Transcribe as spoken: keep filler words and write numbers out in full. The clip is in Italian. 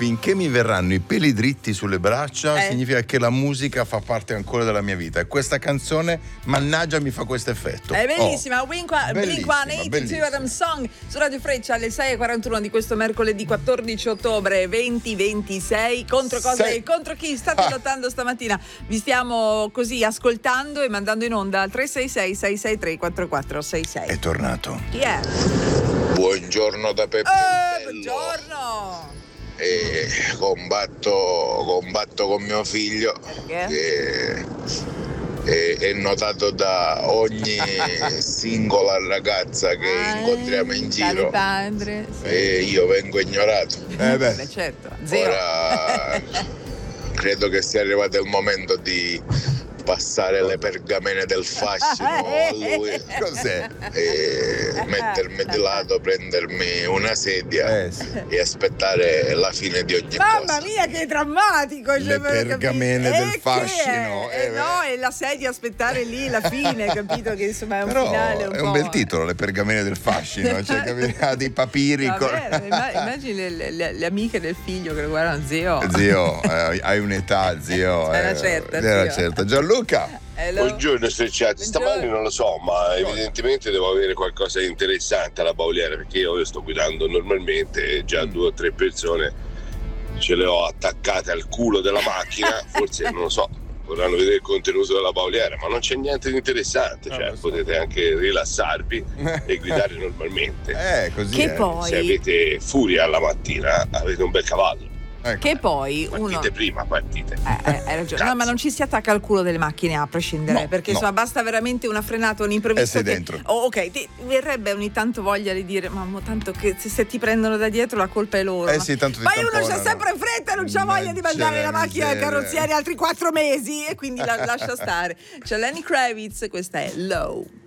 finché mi verranno i peli dritti sulle braccia, Eh. significa che la musica fa parte ancora della mia vita. E questa canzone, mannaggia, mi fa questo effetto. È bellissima, Oh, Blink bellissima, centottantadue bellissima. Adam Song su Radio Freccia alle sei e quarantuno di questo mercoledì quattordici ottobre duemilaventisei. Contro cosa Sei. e contro chi state lottando stamattina? Vi stiamo così ascoltando e mandando in onda al tre sei sei sei sei tre quattro quattro sei sei. È tornato. Chi è? Buongiorno da Peppe Eh, Bello. buongiorno. E combatto, combatto con mio figlio Perché? che è, è notato da ogni singola ragazza che incontriamo in Tale giro padre, sì. e io vengo ignorato. Eh beh. Beh, certo, zero. Ora credo che sia arrivato il momento di passare le pergamene del fascino a lui. Cos'è? E mettermi di lato, prendermi una sedia Eh, sì. e aspettare la fine di ogni Mamma cosa. mia, che drammatico! Le cioè, per pergamene capire- del Eh, che fascino, è? eh, Eh, no, e la sedia aspettare lì la fine, capito? Che insomma è un Però finale un è po'. un bel titolo, Le pergamene del fascino. Cioè, capito? Ha dei papiri. Va con- bene, imma- immagini le, le- le- le amiche del figlio che lo guardano, zio. Zio, eh, hai un'età, zio. Era eh, certa, era zio. certa. Gianluca. Hello? Buongiorno Strecciati, stamani non lo so, ma evidentemente devo avere qualcosa di interessante alla Bauliera, perché io, io sto guidando normalmente e già due o tre persone ce le ho attaccate al culo della macchina, forse non lo so, vorranno vedere il contenuto della Bauliera, ma non c'è niente di interessante, Non cioè lo so. potete anche rilassarvi e guidare normalmente. Eh, così Che è. poi- Se avete furia alla mattina avete un bel cavallo, Ecco. Che poi uno. partite prima, partite. Eh, eh, hai ragione. No, ma non ci si attacca al culo delle macchine a prescindere, No, perché no. insomma basta veramente una frenata, un improvviso. E sei che- dentro. Oh, ok, ti verrebbe ogni tanto voglia di dire, mamma, tanto che se, se ti prendono da dietro la colpa è loro. Eh ma- sì, tanto ti Ma uno c'ha tamponano. sempre fretta e non c'ha voglia di mandare la macchina al miseria. carrozziere altri quattro mesi e quindi la lascia stare. C'è Lenny Kravitz, questa è Low.